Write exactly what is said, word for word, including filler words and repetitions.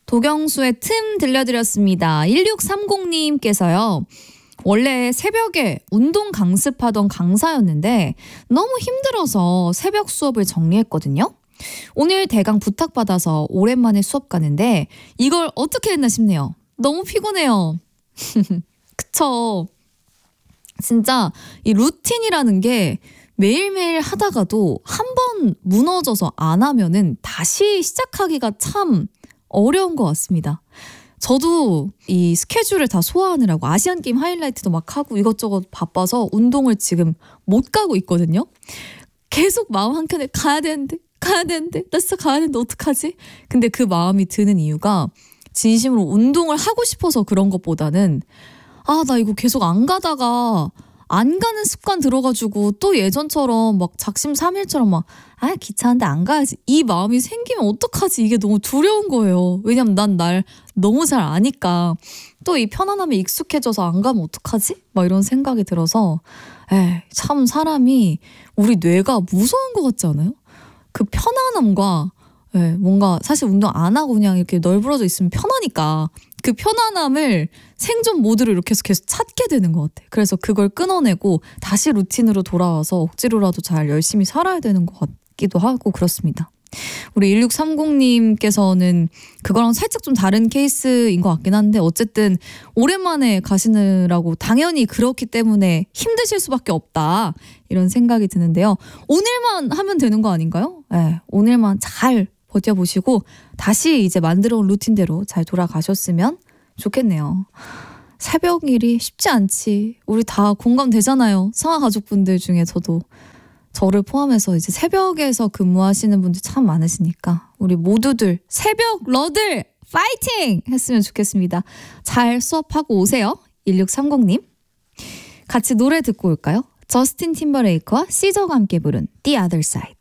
도경수의 틈 들려드렸습니다. 일육삼공님께서요. 원래 새벽에 운동 강습하던 강사였는데 너무 힘들어서 새벽 수업을 정리했거든요. 오늘 대강 부탁받아서 오랜만에 수업 가는데 이걸 어떻게 했나 싶네요. 너무 피곤해요. 그쵸. 진짜 이 루틴이라는 게 매일매일 하다가도 한 번 무너져서 안 하면은 다시 시작하기가 참 어려운 것 같습니다. 저도 이 스케줄을 다 소화하느라고 아시안게임 하이라이트도 막 하고 이것저것 바빠서 운동을 지금 못 가고 있거든요. 계속 마음 한켠에 가야 되는데 가야 되는데 나 진짜 가야 되는데 어떡하지? 근데 그 마음이 드는 이유가 진심으로 운동을 하고 싶어서 그런 것보다는 아, 나 이거 계속 안 가다가 안 가는 습관 들어가지고 또 예전처럼 막 작심삼일처럼 막 아 귀찮은데 안 가야지 이 마음이 생기면 어떡하지 이게 너무 두려운 거예요. 왜냐면 난 날 너무 잘 아니까 또 이 편안함에 익숙해져서 안 가면 어떡하지? 막 이런 생각이 들어서 에이, 참 사람이 우리 뇌가 무서운 것 같지 않아요? 그 편안함과 예, 뭔가 사실 운동 안 하고 그냥 이렇게 널브러져 있으면 편하니까 그 편안함을 생존 모드로 이렇게 해서 계속 찾게 되는 것 같아요. 그래서 그걸 끊어내고 다시 루틴으로 돌아와서 억지로라도 잘 열심히 살아야 되는 것 같기도 하고 그렇습니다. 우리 일육삼공님께서는 그거랑 살짝 좀 다른 케이스인 것 같긴 한데 어쨌든 오랜만에 가시느라고 당연히 그렇기 때문에 힘드실 수밖에 없다 이런 생각이 드는데요. 오늘만 하면 되는 거 아닌가요? 네, 오늘만 잘 버텨보시고 다시 이제 만들어 온 루틴대로 잘 돌아가셨으면 좋겠네요. 새벽 일이 쉽지 않지. 우리 다 공감되잖아요. 성화 가족분들 중에 저도 저를 포함해서 이제 새벽에서 근무하시는 분들 참 많으시니까 우리 모두들 새벽 러들 파이팅 했으면 좋겠습니다. 잘 수업하고 오세요. 일육삼공님. 같이 노래 듣고 올까요? 저스틴 팀버레이크와 시저가 함께 부른 The Other Side.